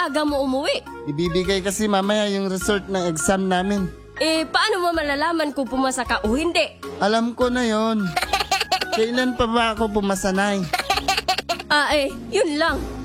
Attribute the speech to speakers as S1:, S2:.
S1: aga mo umuwi?
S2: Ibibigay kasi mamaya yung result ng exam namin.
S1: Paano mo malalaman kung pumasa ka o hindi?
S2: Alam ko na yon. Kailan pa ba ako pumasanay?
S1: Yun lang.